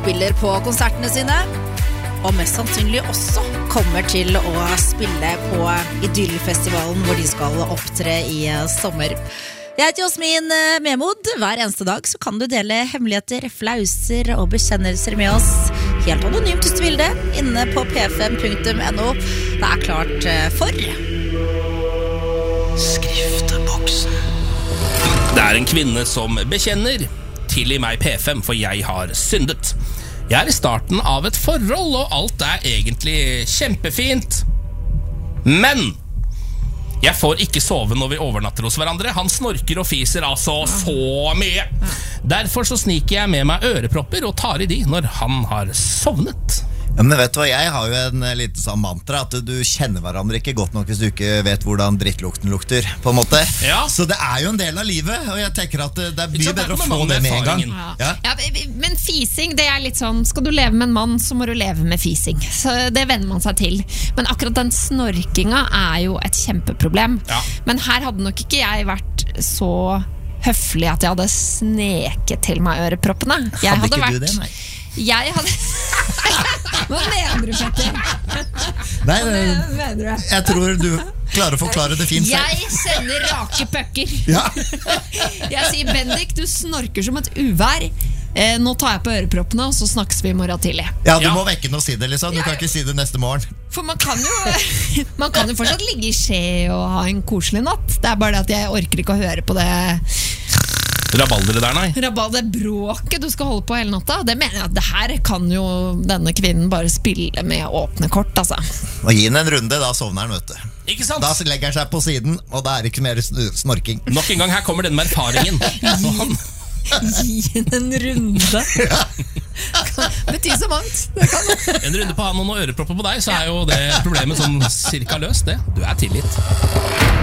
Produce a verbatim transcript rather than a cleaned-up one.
spiller på konsertene sine, og mest sannsynlig også kommer til å spille på Idyllfestivalen, hvor de skal opptre i sommer. Jeg heter Jasmin Memod. Hver eneste dag så kan du dele hemmeligheter, flauser og bekjennelser med oss. Helt anonymt hvis du vil det, inne på p fem punktum no. Det er klart for Skrifteboksen. Det er en kvinne som bekjenner. Tilgi meg P fem, for jeg har syndet. Jeg er i starten av et forhold, og alt er egentlig kjempefint. Men jeg får ikke sove når vi overnatter hos hverandre. Han snorker og fiser altså så mye. Derfor så sniker jeg med meg ørepropper og tar i de når han har sovnet. Ja, men vet du hva, jeg har jo en liten sånn mantra at du kjenner hverandre ikke godt nok hvis du ikke vet hvordan drittlukten lukter, på en måte. Ja. Så det er jo en del av livet, og jeg tenker at det er mye bedre å få det med en gang. Ja. Ja. Ja, men fising, det er litt sånn, skal du leve med en mann, så må du leve med fising. Så det venner man seg til. Men akkurat den snorkinga er jo et kjempeproblem. Ja. Men her hadde nok ikke jeg vært så høflig at jeg hadde sneket til meg øreproppene. Jeg Hadde hadde ikke vært... du det, nei? Jeg hadde... Hva mener du, Petter? Nei, Hva mener du? jeg tror du klarer å forklare det fint selv. Jeg sender rake pøkker. Ja. Jeg sier, Bendik, du snorker som et uvær. eh, Nå tar jeg på øreproppene, og så snakkes vi i morgen tidlig. Ja, du Ja. må vekke noe og si det, liksom. Du kan ikke si det neste morgen. For man kan jo Man kan jo fortsatt ligge i skje og ha en koselig natt. Det er bare det at jeg orker ikke å høre på det Rabaldere der, nei. Rabal, det bråket du skal holde på hele natta. Det mener jeg at det her kan jo denne kvinnen bare spille med åpne kort, altså. Og gi den en runde, da sovner den, vet du. Ikke sant? Da legger han seg på siden, og da er det ikke mer sn- snorking. Nok en gang, her kommer den med erfaringen. Så han, Gi henne en runde. Kan bety så mangt. Det kan det. en runde på han og noen ørepropper på deg, så er jo det problemet sånn cirka løst det. Du er tilgitt.